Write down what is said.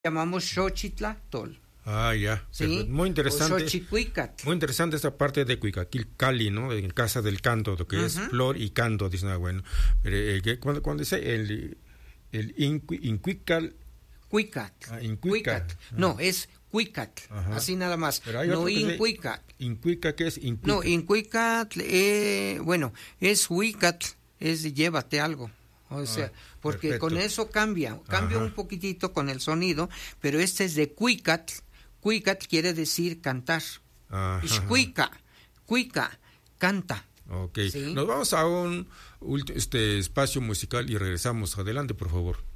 llamamos Xochitl. Ah, ya. ¿Sí? Muy interesante. O Xochicuicatl. Muy interesante esta parte de Cuicaquilcali, ¿no? En Casa del Canto, lo que es flor y canto, dicen, bueno. Pero, cuando dice el Incuical... Cuicatl. Incuicatl. No, es Cuicatl, así nada más. No Incuicatl. Incuica, ¿qué es Incuica? No, Incuicatl, bueno, es Huicatl, es llévate algo. O sea, porque perfecto. Con eso cambia un poquitito con el sonido, pero este es de Cuicatl. Cuicatl quiere decir cantar. Cuica, canta. Ok, ¿sí? Nos vamos a un espacio musical y regresamos. Adelante, por favor.